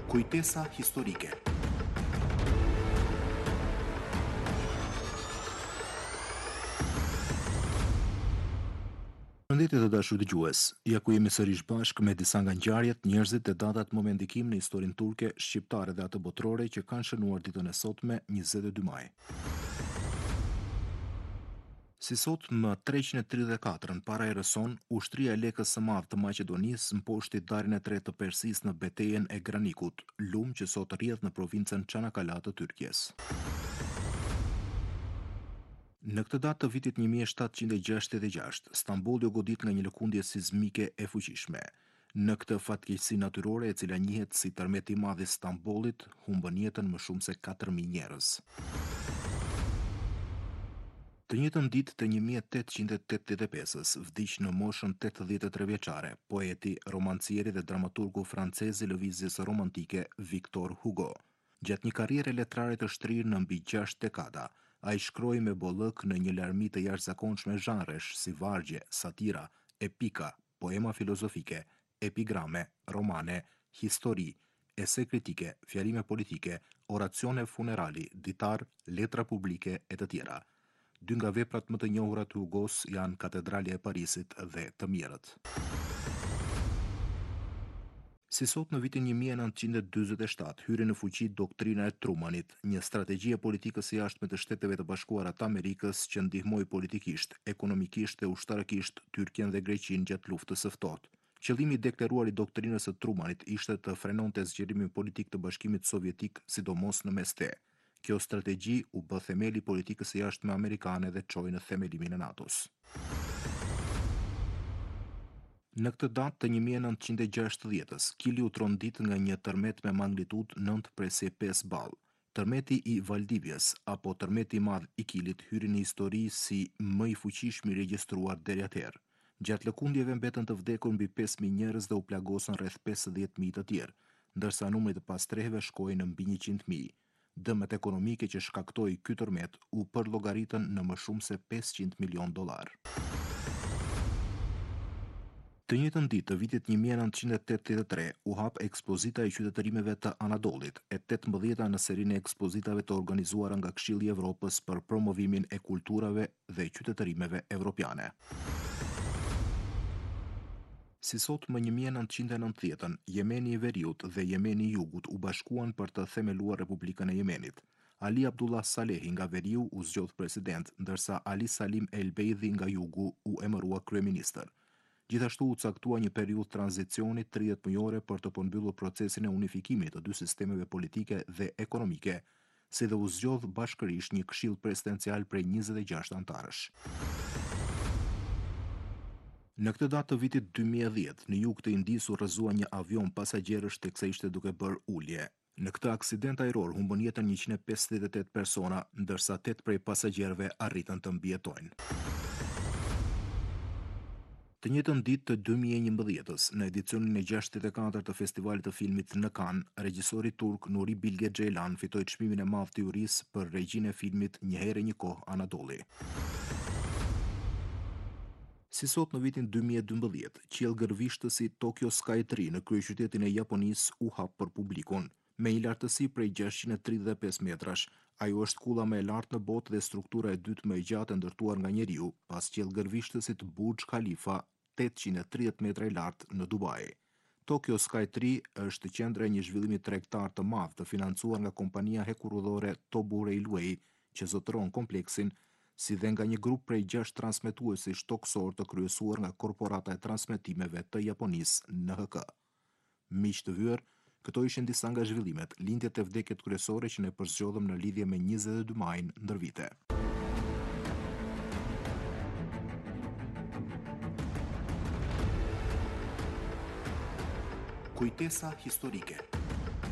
Kujtesa historike. Përshëndetje të dashur dëgjues. Ja ku jemi sërish bashkë me disa nga ngjarjet, njerëzit e datat më me ndikim në historinë turke, shqiptare dhe atë botërore që kanë shënuar ditën e sotme, 22 maj. Si sot më 334 para erës son, ushtria e Lekës së Madh të Maqedonisë mposhti Darin e Tretë të Persisë në betejën e Granikut, lum që sot rrjedh në provincën Çanakkale të Tyrkisë. Në këtë datë të vitit 1766, Stambolli u godit nga një lëkundje sismike e fuqishme. Në këtë fatkeqësi natyrore, e cila njihet si tërmeti i madh i Stambollit, humbën jetën më shumë se 4000 njerëz. Të njëjtën ditë të 1885-s, vdiq në moshën 83 vjeçare poeti, romancieri dhe dramaturgu francez i lëvizjes romantike Victor Hugo. Gjatë një karriere letrare të shtrirë në mbi 6 dekada, ai shkroi me bollëk në një larmi të jashtëzakonshme zhanresh si vargje, satira, epika, poema filozofike, epigrame, romane, histori, ese kritike, fjalime politike, oracione funerali, ditar, letra publike e të tjera. Dy nga veprat më të njohura të Hugos janë Katedralja e Parisit dhe Të Mirët. Si sot në vitin 1947 hyri në fuqi doktrina e Trumanit, një strategji e politikës së jashtme të Shteteve të Bashkuara të Amerikës që ndihmoi politikisht, ekonomikisht dhe ushtarakisht Tyrkian dhe Greqinë gjatë luftës së ftohtë. Qëllimi i deklaruar i doktrinës së Trumanit ishte të frenonte zgjerimin politik të Bashkimit Sovjetik, sidomos në Meste. Kjo strategji u bë themeli i politikës së jashtme amerikane dhe çoi në themelimin e NATO-s. Në këtë datë të 1960-s, Kili u trondit nga një tërmet me magnitudë 9.5 ball. Tërmeti i Valdivjes, apo tërmeti i madh i Kilit, hyri në histori si më i fuqishëm i regjistruar deri atëherë. Gjatë lëkundjeve mbetën të vdekur mbi 5000 njerëz dhe u plagosën rreth 50000 të tjerë, ndërsa numri të pastrehëve shkoi në mbi 100.000. Dëmet ekonomike që shkaktoi ky tërmet u përllogaritën në më shumë se $500 milion. Të njëjtën ditë të vitit 1983 u hap ekspozita e qytetërimeve të Anadollit, e 18-a në serinë e ekspozitave të organizuara nga Këshilli i Evropës për promovimin e kulturave dhe qytetërimeve evropiane. Si sot më 1990-ën, Jemeni i Veriut dhe Jemeni i Jugut u bashkuan për të themeluar Republikën e Jemenit. Ali Abdullah Salehi nga Veriu u zgjodh president, ndërsa Ali Salim El Beidhi nga Jugu u emërua kryeministër. Gjithashtu u caktua një periudhë tranzicioni 30 mujore për të përmbyllur procesin e unifikimit të dy sistemeve politike dhe ekonomike, si dhe u zgjodh bashkërisht një këshill presidencial prej 26 antarësh. Në këtë datë të vitit 2010, në jug të Indis u rrëzua një avion pasagjerësh teksa ishte duke bërë ulje. Në këtë aksident ajror humbën jetën 158 persona, ndërsa 8 prej pasagjerëve arritën të mbijetojnë. Të njëjtën ditë të 2011-s, në edicionin e 64 të Festivalit të Filmit në Cannes, regjisori turk Nuri Bilge Ceylan fitoi çmimin e madh të jurisë për regjinë e filmit Një herë një kohë Anadolli. Si sot në vitin 2012, qiellgërvishtësi Tokyo Sky 3 në kryeqytetin e Japonisë u hap për publikun. Me një lartësi prej 635 metrash, ajo është kulla më e lartë në botë dhe struktura e dytë më e gjatë e ndërtuar nga njeriu, pas qiellgërvishtësit Burj Khalifa, 830 metra i lartë në Dubai. Tokyo Sky 3 është qendra e një zhvillimi tregtar të madh të financuar nga kompania hekurudhore Tobu Railway, që zotëron kompleksin, si dhe nga një grup prej 6 transmetuesish toksor të kryesuar nga korporata e transmetimeve të Japonisë NHK. Miq të vyer, këto ishin disa nga zhvillimet, lindjet e vdekjet kryesore që ne përzgjodhëm në lidhje me 22 majin ndër vite. Kujtesa historike.